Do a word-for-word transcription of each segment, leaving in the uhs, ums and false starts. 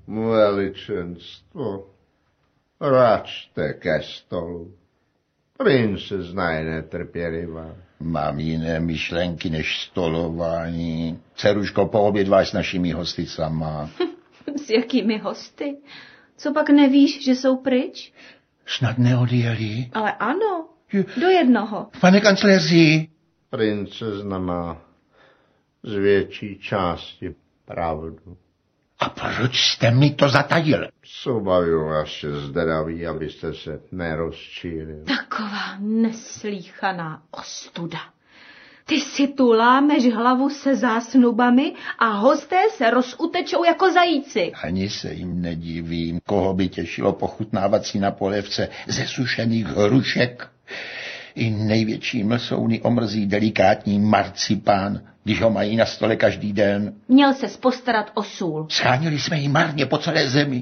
Veličenstvo, račte ke stolu. Princezna je netrpělivá. Mám jiné myšlenky než stolování. Dceruško, poobědvaj s našimi hosticama. S jakými hosty? Co pak nevíš, že jsou pryč? Snad neodjeli. Ale ano, do jednoho. Pane kancléři. Princezna má z větší části pravdu. A proč jste mi to zatajil? Sobaví vaše zdraví, abyste se nerozčílil. Taková neslíchaná ostuda. Ty si tu lámeš hlavu se zásnubami a hosté se rozutečou jako zajíci. Ani se jim nedivím, koho by těšilo pochutnávat si na polévce ze sušených hrušek. I největší mlsouny omrzí delikátní marcipán, když ho mají na stole každý den. Měl ses postarat o sůl. Schánili jsme ji marně po celé zemi.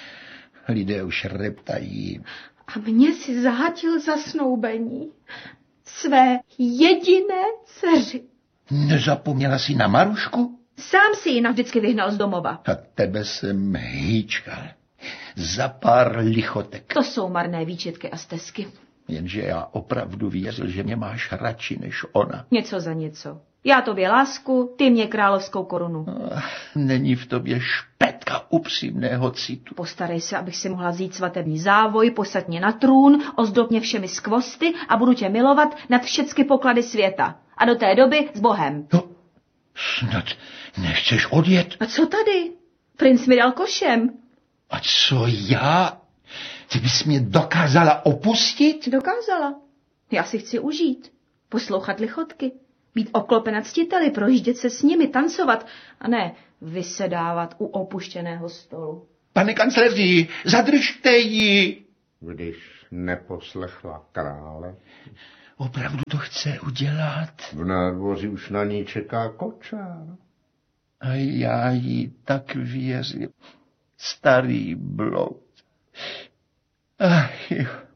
Lidé už reptají. A mě si zahatil zasnoubení své jediné dceři. Nezapomněla jsi na Marušku? Sám si ji navždycky vyhnal z domova. A tebe jsem hýčkal. Za pár lichotek. To jsou marné výčitky a stesky. Jenže já opravdu věřil, že mě máš radši než ona. Něco za něco. Já tobě lásku, ty mě královskou korunu. Není v tobě špetka upřímného citu. Postarej se, abych si mohla vzít svatební závoj, posaď mě na trůn, ozdob mě všemi skvosty a budu tě milovat nad všechny poklady světa. A do té doby s Bohem. No, snad nechceš odjet? A co tady? Princ mi dal košem. A co já? Ty bys mě dokázala opustit? Dokázala. Já si chci užít. Poslouchat lichotky. Být oklopena ctiteli, projíždět se s nimi, tancovat a ne vysedávat u opuštěného stolu. Pane kancléři, zadržte ji! Když neposlechla krále. Opravdu to chce udělat? V nádvoří už na ní čeká kočár. A já jí tak věřím. Starý bloud. Ach jo.